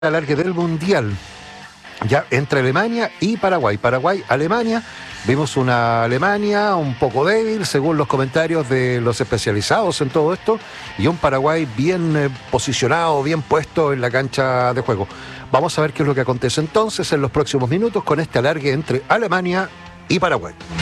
alargue del Mundial, ya entre Alemania y Paraguay. Paraguay-Alemania, vimos una Alemania un poco débil, según los comentarios de los especializados en todo esto, y un Paraguay bien posicionado, bien puesto en la cancha de juego. Vamos a ver qué es lo que acontece entonces en los próximos minutos con este alargue entre Alemania y Paraguay.